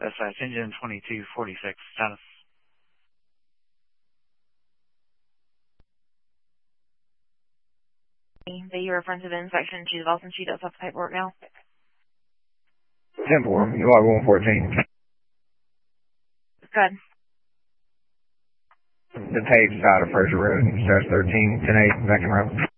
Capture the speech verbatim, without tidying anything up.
S I S engine twenty-two forty-six status. That you were front of the inspection. She's off and she does have the paperwork now. ten four, you log one fourteen. Good. The tape's out of First Road, Dash thirteen, ten eight, Vacuum Road.